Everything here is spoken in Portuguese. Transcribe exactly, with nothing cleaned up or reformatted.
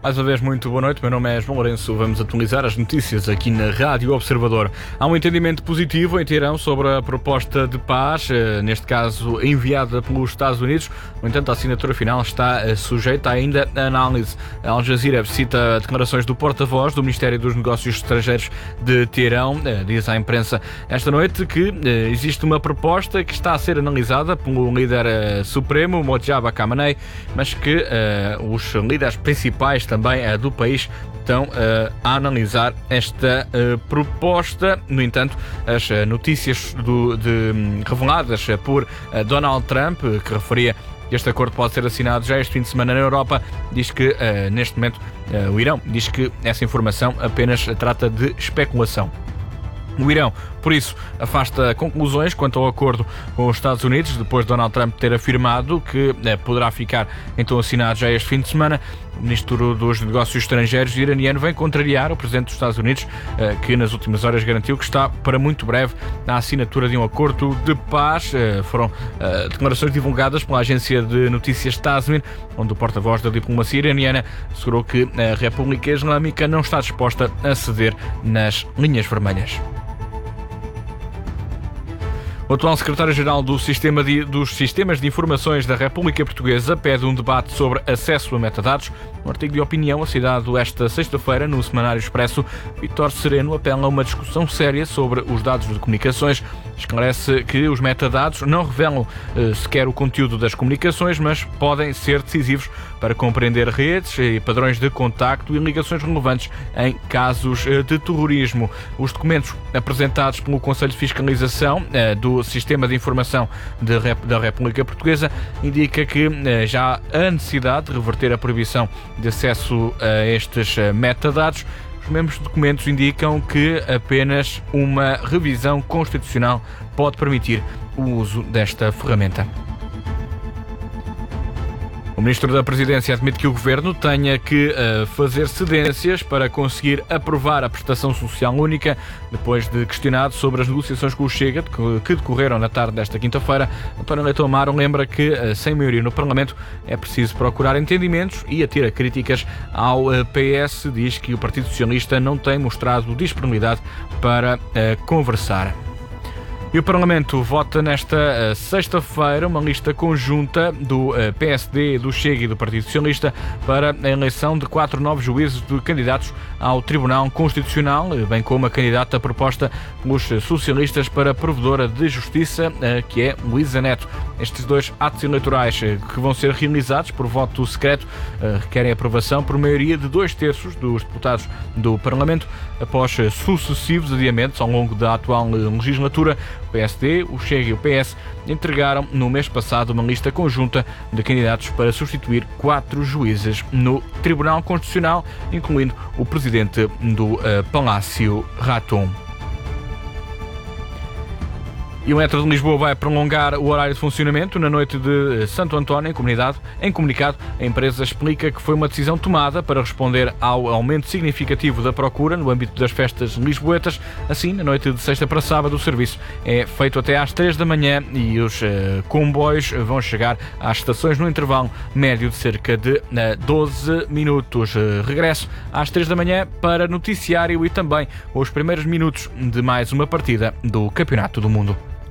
Mais uma vez, muito boa noite. Meu nome é João Lourenço. Vamos atualizar as notícias aqui na Rádio Observador. Há um entendimento positivo em Teherão sobre a proposta de paz, neste caso enviada pelos Estados Unidos. No entanto, a assinatura final está sujeita ainda a análise. A Al Jazeera cita declarações do porta-voz do Ministério dos Negócios Estrangeiros de Teherão. Diz à imprensa esta noite que existe uma proposta que está a ser analisada pelo líder supremo, Mojtaba Khamenei, mas que uh, os líderes principais também uh, do país estão uh, a analisar esta uh, proposta. No entanto, as uh, notícias do, de, um, reveladas uh, por uh, Donald Trump, uh, que referia que este acordo pode ser assinado já este fim de semana na Europa, diz que uh, neste momento uh, o Irão diz que essa informação apenas trata de especulação. O Irão, por isso, afasta conclusões quanto ao acordo com os Estados Unidos, depois de Donald Trump ter afirmado que eh, poderá ficar então assinado já este fim de semana. O ministro dos Negócios Estrangeiros iraniano vem contrariar o presidente dos Estados Unidos, eh, que nas últimas horas garantiu que está para muito breve na assinatura de um acordo de paz. Eh, foram eh, declarações divulgadas pela agência de notícias Tasmin, onde o porta-voz da diplomacia iraniana assegurou que a República Islâmica não está disposta a ceder nas linhas vermelhas. O atual secretário-geral do Sistema de, dos Sistemas de Informações da República Portuguesa pede um debate sobre acesso a metadados. No artigo de opinião assinado esta sexta-feira no Semanário Expresso, Vítor Sereno apela a uma discussão séria sobre os dados de comunicações. Esclarece que os metadados não revelam eh, sequer o conteúdo das comunicações, mas podem ser decisivos para compreender redes e padrões de contacto e ligações relevantes em casos eh, de terrorismo. Os documentos apresentados pelo Conselho de Fiscalização eh, do Sistema de Informação de Rep- da República Portuguesa indica que eh, já há necessidade de reverter a proibição de acesso a estes eh, metadados. Os mesmos documentos indicam que apenas uma revisão constitucional pode permitir o uso desta ferramenta. O Ministro da Presidência admite que o Governo tenha que uh, fazer cedências para conseguir aprovar a prestação social única, depois de questionado sobre as negociações com o Chega, que decorreram na tarde desta quinta-feira. António Leitão Amaro lembra que, uh, sem maioria no Parlamento, é preciso procurar entendimentos e atira críticas ao uh, P S. Diz que o Partido Socialista não tem mostrado disponibilidade para uh, conversar. E o Parlamento vota nesta uh, sexta-feira uma lista conjunta do uh, P S D, do Chega e do Partido Socialista para a eleição de quatro novos juízes de candidatos ao Tribunal Constitucional, bem como a candidata proposta pelos socialistas para provedora de Justiça, uh, que é Luísa Neto. Estes dois atos eleitorais uh, que vão ser realizados por voto secreto uh, requerem aprovação por maioria de dois terços dos deputados do Parlamento. Após uh, sucessivos adiamentos ao longo da atual uh, legislatura, o P S D, o Chega e o P S entregaram no mês passado uma lista conjunta de candidatos para substituir quatro juízes no Tribunal Constitucional, incluindo o presidente do uh, Palácio Raton. E o Metro de Lisboa vai prolongar o horário de funcionamento na noite de Santo António, em comunidade. Em comunicado, a empresa explica que foi uma decisão tomada para responder ao aumento significativo da procura no âmbito das festas lisboetas. Assim, na noite de sexta para sábado, o serviço é feito até às três da manhã e os uh, comboios vão chegar às estações no intervalo médio de cerca de uh, doze minutos. Uh, regresso às três da manhã para noticiário e também os primeiros minutos de mais uma partida do Campeonato do Mundo.